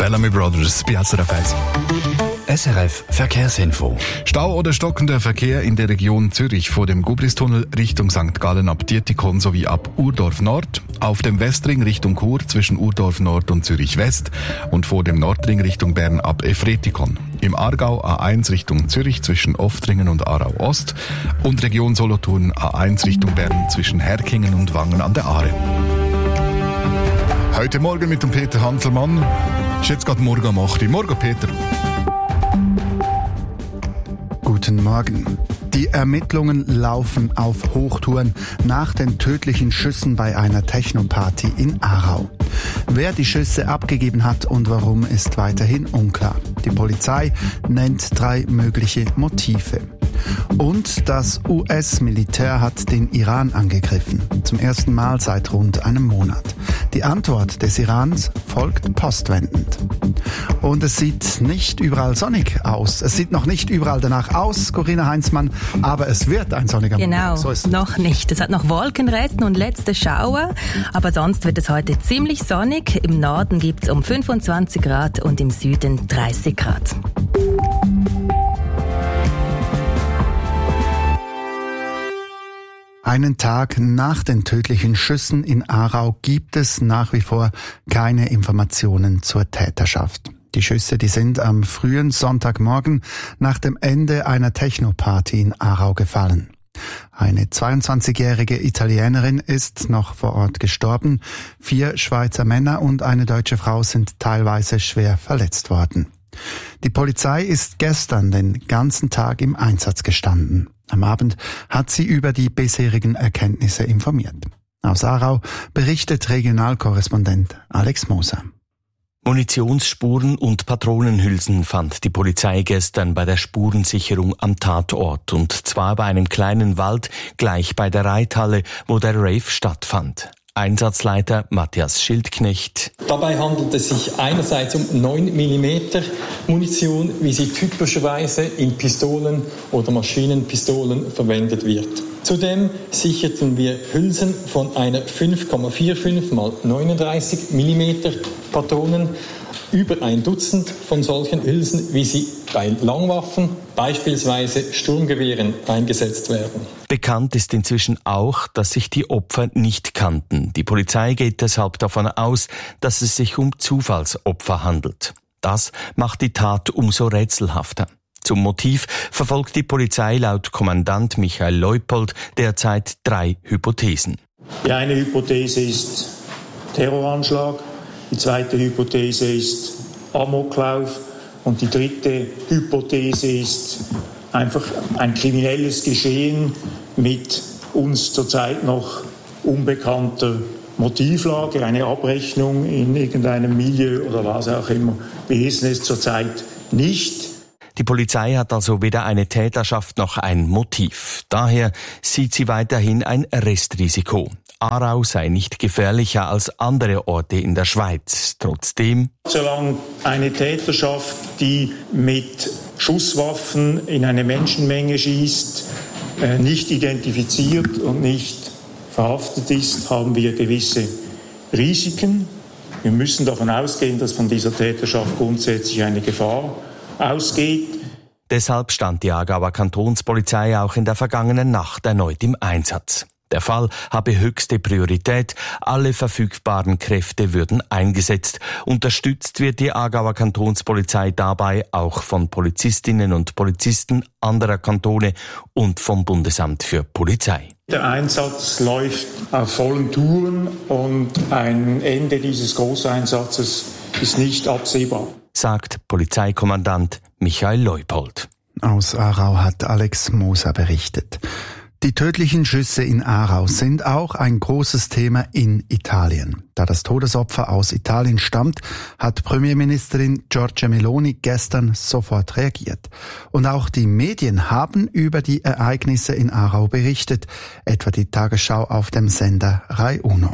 Bellamy Brothers bei SRF 1. SRF Verkehrsinfo. Stau oder stockender Verkehr in der Region Zürich vor dem Gubristunnel Richtung St. Gallen ab Dietikon sowie ab Urdorf Nord, auf dem Westring Richtung Chur zwischen Urdorf Nord und Zürich West und vor dem Nordring Richtung Bern ab Efretikon. Im Aargau A1 Richtung Zürich zwischen Oftringen und Aarau Ost und Region Solothurn A1 Richtung Bern zwischen Herkingen und Wangen an der Aare. Heute Morgen mit dem Peter Hanselmann. Ist jetzt gerade morgen um 8 Uhr. Morgen, Peter. Guten Morgen. Die Ermittlungen laufen auf Hochtouren nach den tödlichen Schüssen bei einer Techno-Party in Aarau. Wer die Schüsse abgegeben hat und warum, ist weiterhin unklar. Die Polizei nennt 3 mögliche Motive. Und das US-Militär hat den Iran angegriffen. Zum ersten Mal seit rund einem Monat. Die Antwort des Irans folgt postwendend. Und es sieht nicht überall sonnig aus. Es sieht noch nicht überall danach aus, Corinna Heinzmann, aber es wird ein sonniger Morgen. Genau, so ist es. noch nicht. Es hat noch Wolkenresten und letzte Schauer, aber sonst wird es heute ziemlich sonnig. Im Norden gibt es um 25 Grad und im Süden 30 Grad. Einen Tag nach den tödlichen Schüssen in Aarau gibt es nach wie vor keine Informationen zur Täterschaft. Die Schüsse, die sind am frühen Sonntagmorgen nach dem Ende einer Techno-Party in Aarau gefallen. Eine 22-jährige Italienerin ist noch vor Ort gestorben. 4 Schweizer Männer und eine deutsche Frau sind teilweise schwer verletzt worden. Die Polizei ist gestern den ganzen Tag im Einsatz gestanden. Am Abend hat sie über die bisherigen Erkenntnisse informiert. Aus Aarau berichtet Regionalkorrespondent Alex Moser. Munitionsspuren und Patronenhülsen fand die Polizei gestern bei der Spurensicherung am Tatort, und zwar bei einem kleinen Wald gleich bei der Reithalle, wo der Rave stattfand. Einsatzleiter Matthias Schildknecht. Dabei handelt es sich einerseits um 9 mm Munition, wie sie typischerweise in Pistolen oder Maschinenpistolen verwendet wird. Zudem sicherten wir Hülsen von einer 5,45 x 39 mm Patronen, über ein Dutzend von solchen Hülsen, wie sie bei Langwaffen, beispielsweise Sturmgewehren, eingesetzt werden. Bekannt ist inzwischen auch, dass sich die Opfer nicht kannten. Die Polizei geht deshalb davon aus, dass es sich um Zufallsopfer handelt. Das macht die Tat umso rätselhafter. Zum Motiv verfolgt die Polizei laut Kommandant Michael Leupold derzeit 3 Hypothesen. Die eine Hypothese ist Terroranschlag, die zweite Hypothese ist Amoklauf und die dritte Hypothese ist einfach ein kriminelles Geschehen mit uns zurzeit noch unbekannter Motivlage, eine Abrechnung in irgendeinem Milieu oder was auch immer. Wir wissen es zurzeit nicht. Die Polizei hat also weder eine Täterschaft noch ein Motiv. Daher sieht sie weiterhin ein Restrisiko. Aarau sei nicht gefährlicher als andere Orte in der Schweiz. Trotzdem: Solange eine Täterschaft, die mit Schusswaffen in eine Menschenmenge schießt, nicht identifiziert und nicht verhaftet ist, haben wir gewisse Risiken. Wir müssen davon ausgehen, dass von dieser Täterschaft grundsätzlich eine Gefahr ausgeht. Deshalb stand die Aargauer Kantonspolizei auch in der vergangenen Nacht erneut im Einsatz. Der Fall habe höchste Priorität, alle verfügbaren Kräfte würden eingesetzt. Unterstützt wird die Aargauer Kantonspolizei dabei auch von Polizistinnen und Polizisten anderer Kantone und vom Bundesamt für Polizei. Der Einsatz läuft auf vollen Touren und ein Ende dieses Großeinsatzes ist nicht absehbar, sagt Polizeikommandant Michael Leupold. Aus Aarau hat Alex Moser berichtet. Die tödlichen Schüsse in Aarau sind auch ein großes Thema in Italien. Da das Todesopfer aus Italien stammt, hat Premierministerin Giorgia Meloni gestern sofort reagiert. Und auch die Medien haben über die Ereignisse in Aarau berichtet, etwa die Tagesschau auf dem Sender Rai Uno.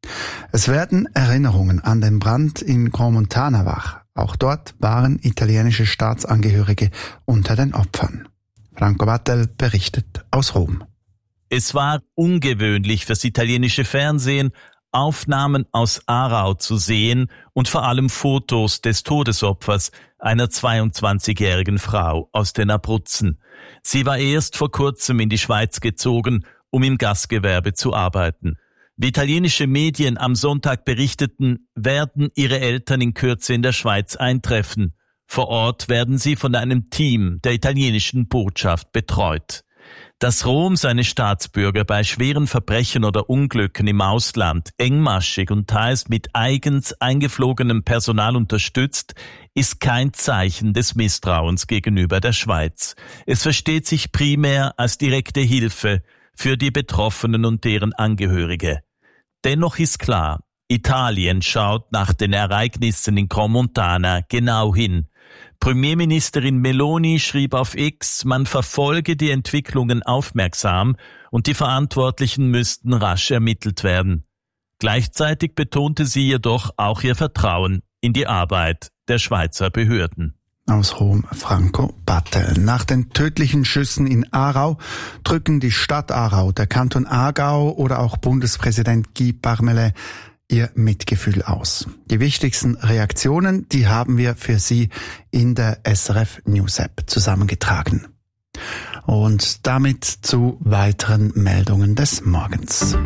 Es werden Erinnerungen an den Brand in Crans-Montana wach. Auch dort waren italienische Staatsangehörige unter den Opfern. Franco Battel berichtet aus Rom. Es war ungewöhnlich fürs italienische Fernsehen, Aufnahmen aus Aarau zu sehen und vor allem Fotos des Todesopfers, einer 22-jährigen Frau aus den Abruzzen. Sie war erst vor kurzem in die Schweiz gezogen, um im Gastgewerbe zu arbeiten. Wie italienische Medien am Sonntag berichteten, werden ihre Eltern in Kürze in der Schweiz eintreffen. Vor Ort werden sie von einem Team der italienischen Botschaft betreut. Dass Rom seine Staatsbürger bei schweren Verbrechen oder Unglücken im Ausland engmaschig und teils mit eigens eingeflogenem Personal unterstützt, ist kein Zeichen des Misstrauens gegenüber der Schweiz. Es versteht sich primär als direkte Hilfe für die Betroffenen und deren Angehörige. Dennoch ist klar, Italien schaut nach den Ereignissen in Crans-Montana genau hin. Premierministerin Meloni schrieb auf X, man verfolge die Entwicklungen aufmerksam und die Verantwortlichen müssten rasch ermittelt werden. Gleichzeitig betonte sie jedoch auch ihr Vertrauen in die Arbeit der Schweizer Behörden. Aus Rom Franco Battel. Nach den tödlichen Schüssen in Aarau drücken die Stadt Aarau, der Kanton Aargau oder auch Bundespräsident Guy Parmelin ihr Mitgefühl aus. Die wichtigsten Reaktionen, die haben wir für Sie in der SRF News App zusammengetragen. Und damit zu weiteren Meldungen des Morgens.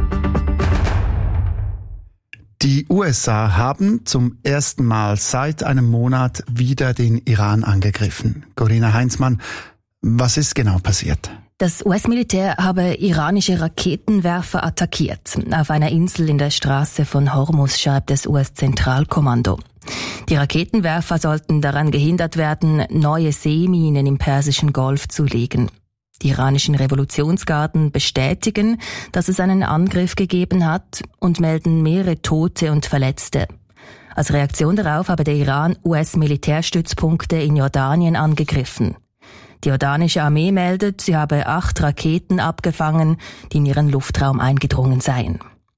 Die USA haben zum ersten Mal seit einem Monat wieder den Iran angegriffen. Corinna Heinzmann, was ist genau passiert? Das US-Militär habe iranische Raketenwerfer attackiert. Auf einer Insel in der Straße von Hormuz, schreibt das US-Zentralkommando. Die Raketenwerfer sollten daran gehindert werden, neue Seeminen im Persischen Golf zu legen. Die iranischen Revolutionsgarden bestätigen, dass es einen Angriff gegeben hat und melden mehrere Tote und Verletzte. Als Reaktion darauf habe der Iran US-Militärstützpunkte in Jordanien angegriffen. Die jordanische Armee meldet, sie habe 8 Raketen abgefangen, die in ihren Luftraum eingedrungen seien.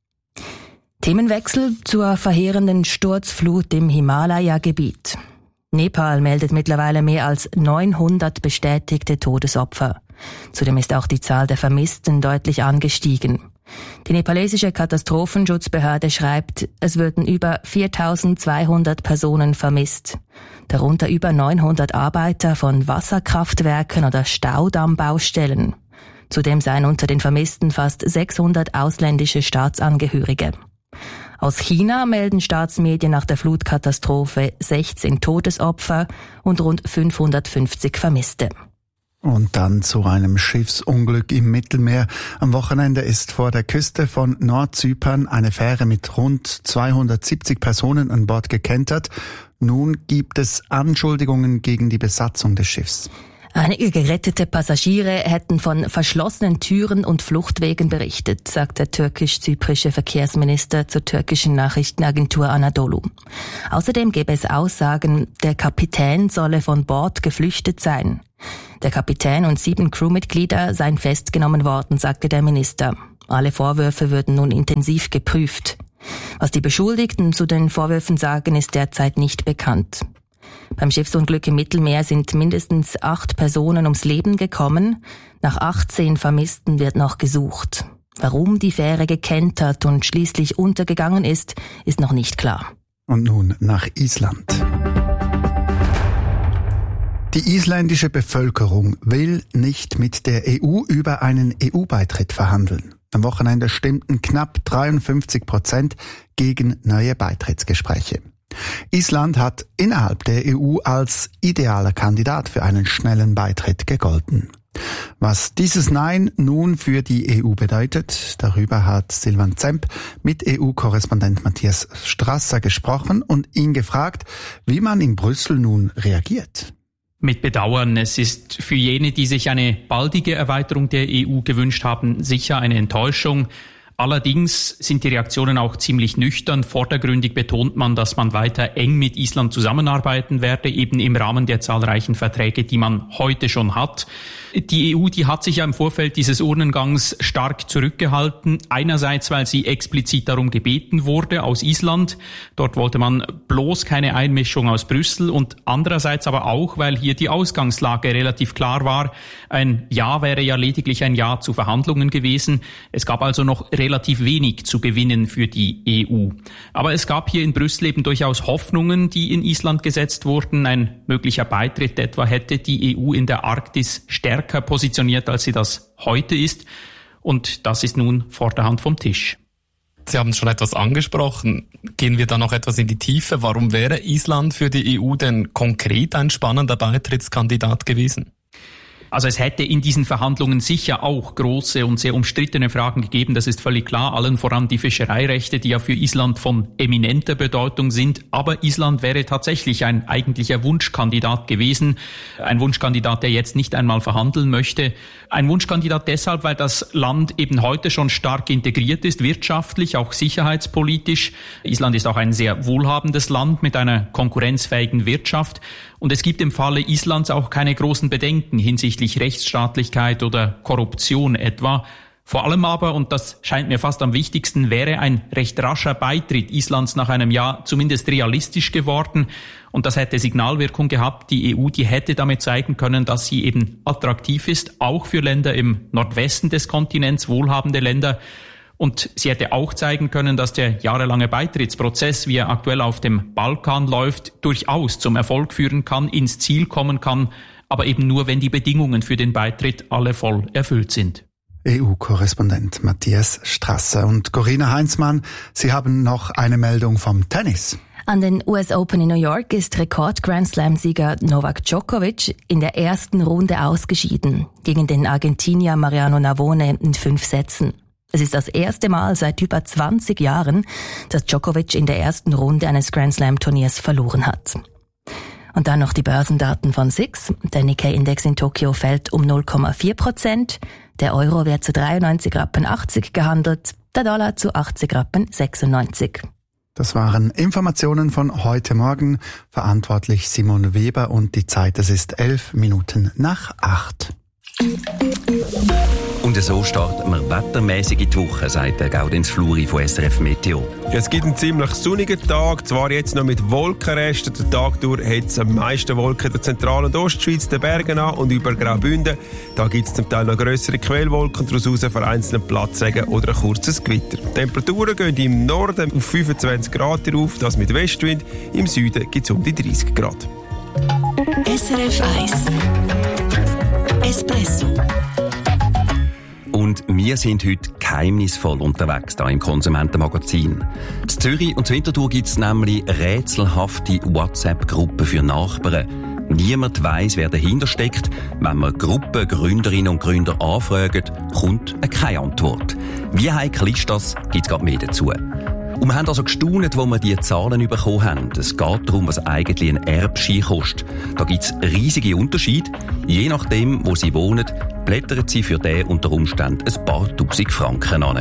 Themenwechsel zur verheerenden Sturzflut im Himalaya-Gebiet. Nepal meldet mittlerweile mehr als 900 bestätigte Todesopfer. Zudem ist auch die Zahl der Vermissten deutlich angestiegen. Die nepalesische Katastrophenschutzbehörde schreibt, es würden über 4.200 Personen vermisst. Darunter über 900 Arbeiter von Wasserkraftwerken oder Staudammbaustellen. Zudem seien unter den Vermissten fast 600 ausländische Staatsangehörige. Aus China melden Staatsmedien nach der Flutkatastrophe 16 Todesopfer und rund 550 Vermisste. Und dann zu einem Schiffsunglück im Mittelmeer. Am Wochenende ist vor der Küste von Nordzypern eine Fähre mit rund 270 Personen an Bord gekentert. Nun gibt es Anschuldigungen gegen die Besatzung des Schiffs. Einige gerettete Passagiere hätten von verschlossenen Türen und Fluchtwegen berichtet, sagt der türkisch-zyprische Verkehrsminister zur türkischen Nachrichtenagentur Anadolu. Außerdem gäbe es Aussagen, der Kapitän solle von Bord geflüchtet sein. Der Kapitän und 7 Crewmitglieder seien festgenommen worden, sagte der Minister. Alle Vorwürfe würden nun intensiv geprüft. Was die Beschuldigten zu den Vorwürfen sagen, ist derzeit nicht bekannt. Beim Schiffsunglück im Mittelmeer sind mindestens 8 Personen ums Leben gekommen. Nach 18 Vermissten wird noch gesucht. Warum die Fähre gekentert und schließlich untergegangen ist, ist noch nicht klar. Und nun nach Island. Die isländische Bevölkerung will nicht mit der EU über einen EU-Beitritt verhandeln. Am Wochenende stimmten knapp 53% gegen neue Beitrittsgespräche. Island hat innerhalb der EU als idealer Kandidat für einen schnellen Beitritt gegolten. Was dieses Nein nun für die EU bedeutet, darüber hat Silvan Zemp mit EU-Korrespondent Matthias Strasser gesprochen und ihn gefragt, wie man in Brüssel nun reagiert. Mit Bedauern, es ist für jene, die sich eine baldige Erweiterung der EU gewünscht haben, sicher eine Enttäuschung. Allerdings sind die Reaktionen auch ziemlich nüchtern. Vordergründig betont man, dass man weiter eng mit Island zusammenarbeiten werde, eben im Rahmen der zahlreichen Verträge, die man heute schon hat. Die EU, die hat sich ja im Vorfeld dieses Urnengangs stark zurückgehalten. Einerseits, weil sie explizit darum gebeten wurde aus Island. Dort wollte man bloß keine Einmischung aus Brüssel. Und andererseits aber auch, weil hier die Ausgangslage relativ klar war. Ein Ja wäre ja lediglich ein Ja zu Verhandlungen gewesen. Es gab also noch relativ wenig zu gewinnen für die EU. Aber es gab hier in Brüssel eben durchaus Hoffnungen, die in Island gesetzt wurden. Ein möglicher Beitritt etwa hätte die EU in der Arktis stärker positioniert, als sie das heute ist. Und das ist nun vor der Hand vom Tisch. Sie haben schon etwas angesprochen. Gehen wir da noch etwas in die Tiefe. Warum wäre Island für die EU denn konkret ein spannender Beitrittskandidat gewesen? Also es hätte in diesen Verhandlungen sicher auch große und sehr umstrittene Fragen gegeben, das ist völlig klar, allen voran die Fischereirechte, die ja für Island von eminenter Bedeutung sind. Aber Island wäre tatsächlich ein eigentlicher Wunschkandidat gewesen, ein Wunschkandidat, der jetzt nicht einmal verhandeln möchte. Ein Wunschkandidat deshalb, weil das Land eben heute schon stark integriert ist, wirtschaftlich, auch sicherheitspolitisch. Island ist auch ein sehr wohlhabendes Land mit einer konkurrenzfähigen Wirtschaft. Und es gibt im Falle Islands auch keine großen Bedenken hinsichtlich Rechtsstaatlichkeit oder Korruption etwa. Vor allem aber, und das scheint mir fast am wichtigsten, wäre ein recht rascher Beitritt Islands nach einem Jahr zumindest realistisch geworden. Und das hätte Signalwirkung gehabt. Die EU, die hätte damit zeigen können, dass sie eben attraktiv ist, auch für Länder im Nordwesten des Kontinents, wohlhabende Länder. Und sie hätte auch zeigen können, dass der jahrelange Beitrittsprozess, wie er aktuell auf dem Balkan läuft, durchaus zum Erfolg führen kann, ins Ziel kommen kann, aber eben nur, wenn die Bedingungen für den Beitritt alle voll erfüllt sind. EU-Korrespondent Matthias Strasser und Corinna Heinzmann, Sie haben noch eine Meldung vom Tennis. An den US Open in New York ist Rekord-Grand-Slam-Sieger Novak Djokovic in der ersten Runde ausgeschieden, gegen den Argentinier Mariano Navone in 5 Sätzen. Es ist das erste Mal seit über 20 Jahren, dass Djokovic in der ersten Runde eines Grand-Slam-Turniers verloren hat. Und dann noch die Börsendaten von SIX. Der Nikkei-Index in Tokio fällt um 0,4%. Der Euro wird zu 93,80 Rappen gehandelt, der Dollar zu 80,96 Rappen. Das waren Informationen von heute Morgen. Verantwortlich Simon Weber und die Zeit, es ist 7:11. Und so starten wir wettermäßig in die Woche, sagt der Gaudenz Fluri von SRF Meteo. Es gibt einen ziemlich sonnigen Tag, zwar jetzt noch mit Wolkenresten. Den Tag durch hat es am meisten Wolken in der Zentral- und Ostschweiz, den Bergen an und über Graubünden. Da gibt es zum Teil noch grössere Quellwolken, daraus vereinzelt Platzregen oder ein kurzes Gewitter. Die Temperaturen gehen im Norden auf 25 Grad rauf, das mit Westwind. Im Süden gibt es um die 30 Grad. SRF 1 Espresso. Und wir sind heute geheimnisvoll unterwegs hier im Konsumentenmagazin. In Zürich und in Winterthur gibt es nämlich rätselhafte WhatsApp-Gruppen für Nachbarn. Niemand weiss, wer dahinter steckt. Wenn man Gruppengründerinnen und Gründer anfragen, kommt keine Antwort. Wie heikel ist das, gibt es gerade mehr dazu. Und wir haben also gestaunt, wo wir die Zahlen bekommen haben. Es geht darum, was eigentlich ein Erbschein kostet. Da gibt es riesige Unterschiede. Je nachdem, wo Sie wohnen, blättern Sie für den unter Umständen ein paar tausend Franken an.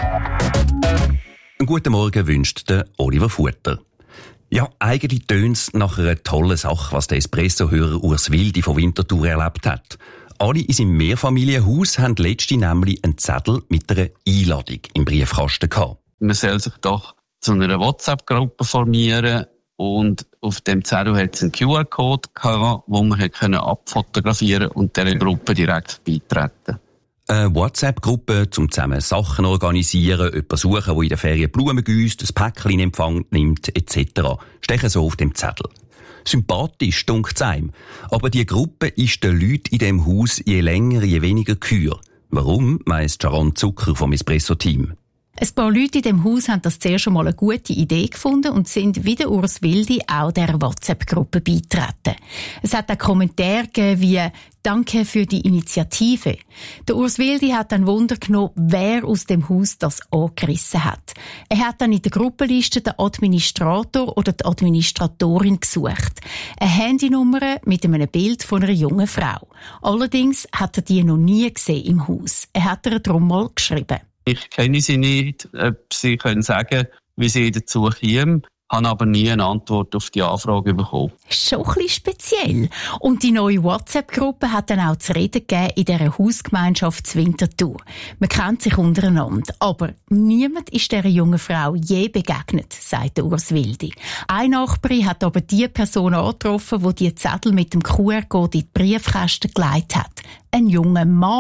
Einen guten Morgen wünscht der Oliver Futter. Ja, eigentlich tönt es nach einer tollen Sache, was der Espresso-Hörer Urs Wildi von Winterthur erlebt hat. Alle in seinem Mehrfamilienhaus haben letztens nämlich einen Zettel mit einer Einladung im Briefkasten gehabt. Man soll sich doch zu einer WhatsApp-Gruppe formieren und auf dem Zettel hat es einen QR-Code gehabt, wo man abfotografieren und dieser Gruppe direkt beitreten. Eine WhatsApp-Gruppe, um zusammen Sachen organisieren, jemanden suchen, der in der Ferien Blumen gießt, ein Päckchen in Empfang nimmt, etc. Stechen so auf dem Zettel. Sympathisch, dunkt's einem. Aber die Gruppe ist den Leuten in dem Haus je länger, je weniger Kür. Warum, weiss Sharon Zucker vom Espresso-Team. Ein paar Leute in dem Haus haben das zuerst schon mal eine gute Idee gefunden und sind wie der Urs Wildi auch der WhatsApp-Gruppe beitreten. Es hat auch Kommentare gegeben wie «Danke für die Initiative». Der Urs Wildi hat dann Wunder genommen, wer aus dem Haus das angerissen hat. Er hat dann in der Gruppenliste den Administrator oder die Administratorin gesucht. Eine Handynummer mit einem Bild von einer jungen Frau. Allerdings hat er die noch nie gesehen im Haus. Er hat ihr darum mal geschrieben. Ich kenne sie nicht, ob sie können sagen, wie sie dazu kämen, habe aber nie eine Antwort auf die Anfrage bekommen. Schon ein bisschen speziell. Und die neue WhatsApp-Gruppe hat dann auch zu reden gegeben in dieser Hausgemeinschaft Winterthur. Man kennt sich untereinander, aber niemand ist dieser jungen Frau je begegnet, sagt Urs Wildi. Eine Nachbarin hat aber die Person angetroffen, die Zettel mit dem QR-Code in die Briefkästen gelegt hat. Ein junger Mann.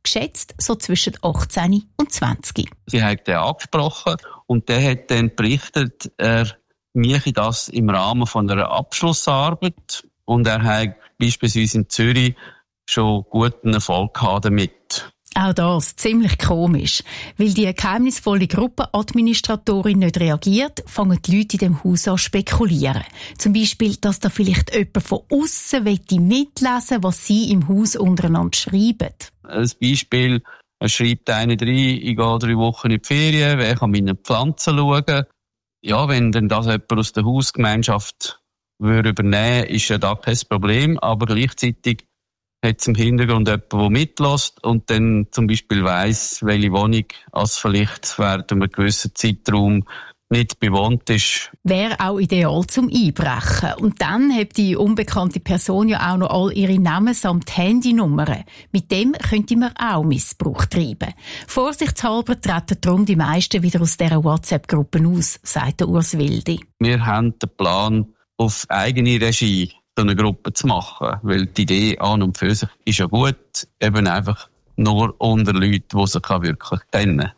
geschätzt so zwischen 18 und 20. Sie hat den angesprochen und der hat dann berichtet, er mache das im Rahmen von einer Abschlussarbeit und er hat beispielsweise in Zürich schon guten Erfolg gehabt damit. Auch das ziemlich komisch. Weil die geheimnisvolle Gruppenadministratorin nicht reagiert, fangen die Leute in dem Haus an zu spekulieren. Zum Beispiel, dass da vielleicht jemand von aussen mitlesen will, was sie im Haus untereinander schreiben. Ein Beispiel, es schreibt einer rein, ich gehe 3 Wochen in die Ferien, wer kann meine Pflanzen schauen? Ja, wenn dann das jemand aus der Hausgemeinschaft übernehmen würde, ist ja da kein Problem, aber gleichzeitig hat es im Hintergrund jemand, der mitlässt und dann zum Beispiel weiss, welche Wohnung als vielleicht während einem gewissen Zeitraum nicht bewohnt ist. Wäre auch ideal zum Einbrechen. Und dann hat die unbekannte Person ja auch noch all ihre Namen samt Handynummern. Mit dem könnte man auch Missbrauch treiben. Vorsichtshalber treten darum die meisten wieder aus dieser WhatsApp-Gruppe aus, sagt der Urs Wildi. Wir haben den Plan, auf eigene Regie so eine Gruppe zu machen. Weil die Idee an und für sich ist ja gut, eben einfach nur unter Leuten, die sich wirklich kennen.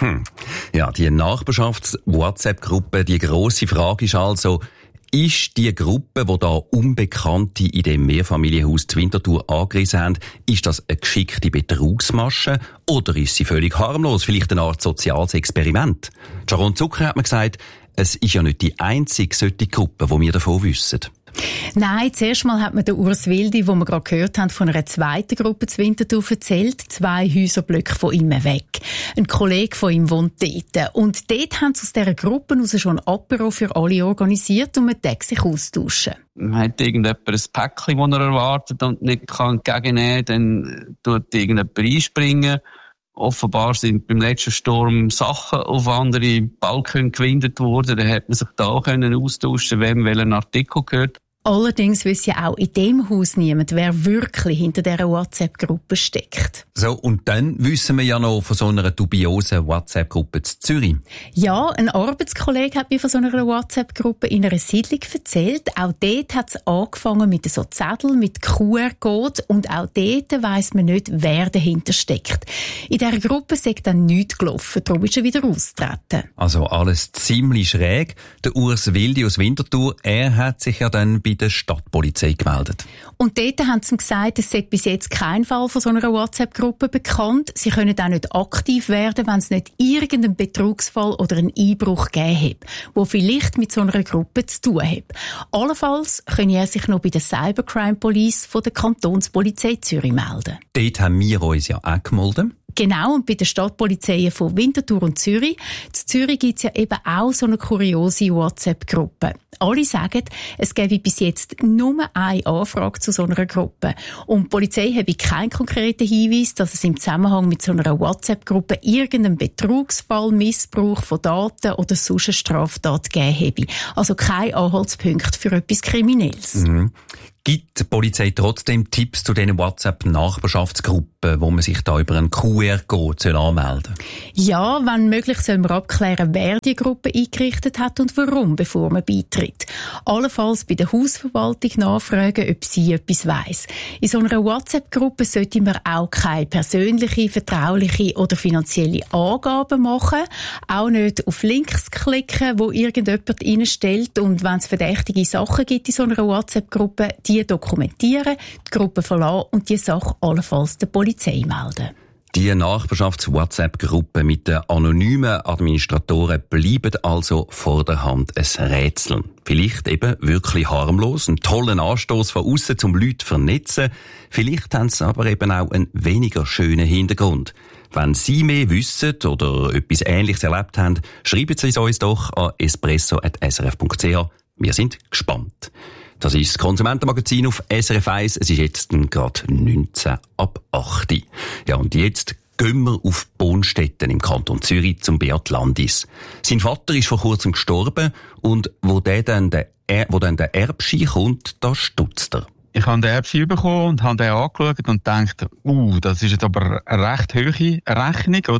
Ja, die Nachbarschafts-WhatsApp-Gruppe, die grosse Frage ist also, ist die Gruppe, die da Unbekannte in dem Mehrfamilienhaus zu Winterthur angerissen haben, ist das eine geschickte Betrugsmasche oder ist sie völlig harmlos, vielleicht eine Art soziales Experiment? Sharon Zucker hat mir gesagt, es ist ja nicht die einzige solche Gruppe, die wir davon wissen. Nein, zuerst mal hat mir der Urs Wildi, wo wir gerade gehört haben, von einer zweiten Gruppe zu Winterthur erzählt, 2 Häuserblöcke von ihm weg. Ein Kollege von ihm wohnt dort. Und dort haben sie aus dieser Gruppe heraus schon ein Apero für alle organisiert und man darf sich austauschen. Man hat irgendjemand ein Päckchen, das er erwartet und nicht entgegennehmen kann, dann tut irgendjemand einspringen. Offenbar sind beim letzten Sturm Sachen auf andere Balken gewindet worden. Da hat man sich da austauschen, wem welcher Artikel gehört. Allerdings wisse ja auch in dem Haus niemand, wer wirklich hinter dieser WhatsApp-Gruppe steckt. So, und dann wissen wir ja noch von so einer dubiosen WhatsApp-Gruppe zu Zürich. Ja, ein Arbeitskollege hat mir von so einer WhatsApp-Gruppe in einer Siedlung erzählt. Auch dort hat es angefangen mit so Zetteln, mit QR-Code und auch dort weiss man nicht, wer dahinter steckt. In dieser Gruppe sei dann nichts gelaufen, darum ist er wieder austreten. Also alles ziemlich schräg. Der Urs Wildi aus Winterthur, er hat sich ja dann bei der Stadtpolizei gemeldet. Und dort haben sie gesagt, es sei bis jetzt kein Fall von so einer WhatsApp-Gruppe bekannt. Sie können auch nicht aktiv werden, wenn es nicht irgendeinen Betrugsfall oder einen Einbruch gegeben hat, der vielleicht mit so einer Gruppe zu tun hat. Allenfalls könne er sich noch bei der Cybercrime Police von der Kantonspolizei Zürich melden. Dort haben wir uns ja auch gemeldet. Genau, und bei den Stadtpolizeien von Winterthur und Zürich. In Zürich gibt es ja eben auch so eine kuriose WhatsApp-Gruppe. Alle sagen, es gäbe bis jetzt nur eine Anfrage zu so einer Gruppe. Und die Polizei habe keinen konkreten Hinweis, dass es im Zusammenhang mit so einer WhatsApp-Gruppe irgendeinen Betrugsfall, Missbrauch von Daten oder sonst eine Straftat gegeben habe. Also kein Anhaltspunkt für etwas Kriminelles. Mhm. Gibt die Polizei trotzdem Tipps zu diesen WhatsApp-Nachbarschaftsgruppen, wo man sich da über einen QR-Code anmelden soll? Ja, wenn möglich soll man abklären, wer die Gruppe eingerichtet hat und warum, bevor man beitritt. Allenfalls bei der Hausverwaltung nachfragen, ob sie etwas weiss. In so einer WhatsApp-Gruppe sollte man auch keine persönliche, vertrauliche oder finanzielle Angaben machen. Auch nicht auf Links klicken, wo irgendjemand reinstellt. Und wenn es verdächtige Sachen gibt in so einer WhatsApp-Gruppe, die dokumentieren, die Gruppe verlassen und die Sache allenfalls der Polizei melden. Die Nachbarschafts-WhatsApp-Gruppe mit den anonymen Administratoren bleiben also vor der Hand ein Rätsel. Vielleicht eben wirklich harmlos, einen tollen Anstoß von aussen zum Leute zu vernetzen. Vielleicht haben sie aber eben auch einen weniger schönen Hintergrund. Wenn Sie mehr wissen oder etwas Ähnliches erlebt haben, schreiben Sie es uns doch an espresso@srf.ch. Wir sind gespannt. Das ist das Konsumentenmagazin auf SRF 1. Es ist jetzt gerade 19 ab 8. Ja, und jetzt gehen wir auf Bonstetten im Kanton Zürich zum Beat Landis. Sein Vater ist vor kurzem gestorben und wo dann der Erbschein kommt, da stutzt er. Ich habe den Erbschein bekommen und habe den angeschaut und gedacht, das ist jetzt aber eine recht hohe Rechnung, oder?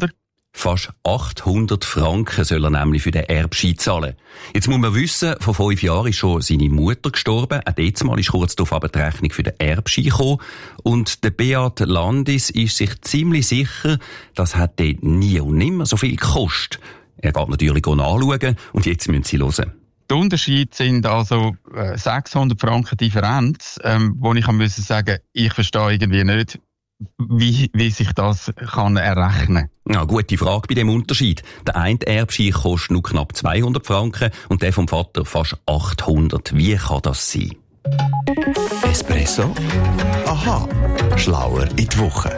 Fast 800 Franken soll er nämlich für den Erbschein zahlen. Jetzt muss man wissen, vor 5 Jahren ist schon seine Mutter gestorben. Auch jetzt mal ist kurz darauf aber die Rechnung für den Erbschein gekommen. Und der Beat Landis ist sich ziemlich sicher, das hat dort nie und nimmer so viel gekostet. Er geht natürlich nachschauen und jetzt müssen Sie hören. Der Unterschied sind also 600 Franken Differenz, wo ich müssen sagen, ich verstehe irgendwie nicht, wie sich das kann errechnen. Ja, gute Frage bei dem Unterschied. Der eine Erbschein kostet nur knapp 200 Franken und der vom Vater fast 800. Wie kann das sein? Espresso? Aha. Schlauer in die Woche.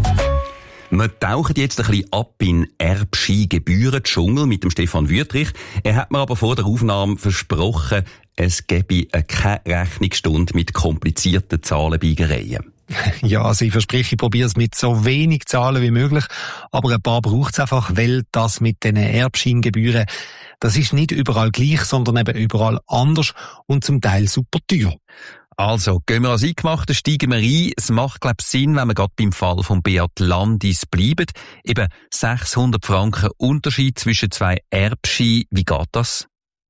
Wir tauchen jetzt ein bisschen ab in Erbschein-Gebühren-Dschungel mit dem Stefan Wüthrich. Er hat mir aber vor der Aufnahme versprochen, es gebe keine Rechnungsstunde mit komplizierten Zahlenbiegereien. Ja, also ich verspreche, ich probiere es mit so wenig Zahlen wie möglich, aber ein paar braucht es einfach, weil das mit den Erbscheingebühren, das ist nicht überall gleich, sondern eben überall anders und zum Teil super teuer. Also, gehen wir als Eingemachte, steigen wir ein. Es macht, glaube ich, Sinn, wenn wir gerade beim Fall von Beat Landis bleiben. Eben 600 Franken Unterschied zwischen 2 Erbscheinen. Wie geht das?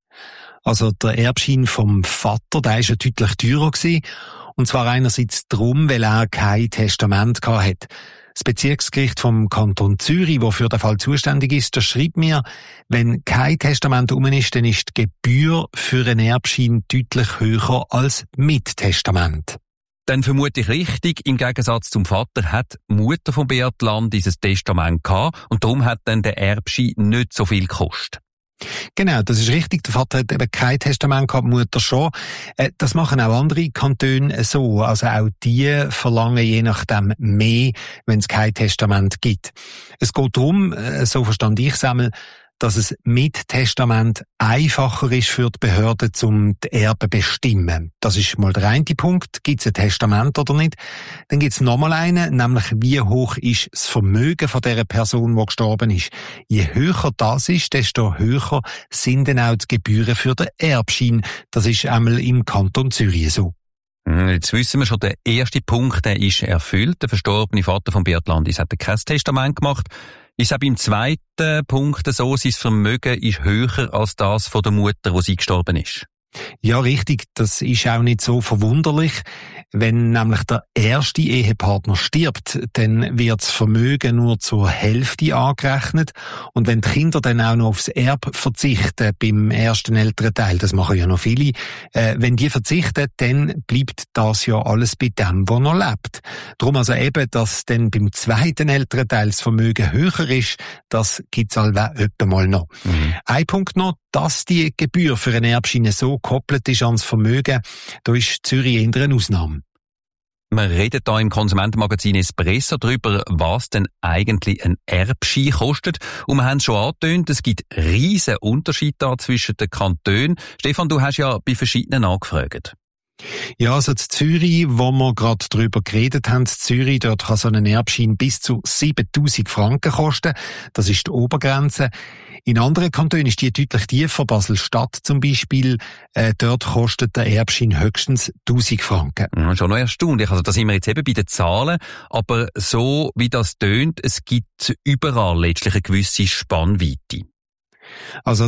Also der Erbschein vom Vater, der war ja deutlich teurer gewesen. Und zwar einerseits darum, weil er kein Testament hatte. Das Bezirksgericht vom Kanton Zürich, das für den Fall zuständig ist, das schreibt mir, wenn kein Testament rum ist, dann ist die Gebühr für einen Erbschein deutlich höher als mit Testament. Dann vermute ich richtig, im Gegensatz zum Vater hat die Mutter von Beat Landis ein Testament gehabt und darum hat dann der Erbschein nicht so viel gekostet. Genau, das ist richtig. Der Vater hat eben kein Testament gehabt, die Mutter schon. Das machen auch andere Kantone so. Also auch die verlangen je nachdem mehr, wenn es kein Testament gibt. Es geht darum, so verstand ich es einmal, dass es mit Testament einfacher ist für die Behörden, um die Erben zu bestimmen. Das ist mal der eine Punkt. Gibt es ein Testament oder nicht? Dann gibt es nochmal einen, nämlich wie hoch ist das Vermögen von der Person, die gestorben ist. Je höher das ist, desto höher sind dann auch die Gebühren für den Erbschein. Das ist einmal im Kanton Zürich so. Jetzt wissen wir schon, der erste Punkt, der ist erfüllt. Der verstorbene Vater von Beat Landis hat kein Testament gemacht. Ist auch beim zweiten Punkt so, sein Vermögen ist höher als das von der Mutter, wo sie gestorben ist? Ja, richtig. Das ist auch nicht so verwunderlich. Wenn nämlich der erste Ehepartner stirbt, dann wird das Vermögen nur zur Hälfte angerechnet. Und wenn die Kinder dann auch noch aufs Erbe verzichten, beim ersten älteren Teil, das machen ja noch viele, wenn die verzichten, dann bleibt das ja alles bei dem, der noch lebt. Darum also eben, dass dann beim zweiten älteren Teil das Vermögen höher ist, das gibt's allweil öppe mal noch. Ein Punkt noch, dass die Gebühr für eine Erbschein so gekoppelt ist ans Vermögen, da ist Zürich eher eine Ausnahme. Wir reden hier im Konsumentenmagazin Espresso darüber, was denn eigentlich ein Erbschein kostet. Und wir haben es schon angetönt, es gibt riesen Unterschiede da zwischen den Kantonen. Stefan, du hast ja bei verschiedenen angefragt. Ja, also in Zürich, wo wir gerade drüber geredet haben, in Zürich, dort kann so ein Erbschein bis zu 7'000 Franken kosten. Das ist die Obergrenze. In anderen Kantonen ist die deutlich tiefer. Basel-Stadt zum Beispiel, dort kostet der Erbschein höchstens 1'000 Franken. Ja, schon noch erstaunlich. Also da sind wir jetzt eben bei den Zahlen. Aber so wie das tönt, es gibt überall letztlich eine gewisse Spannweite. Also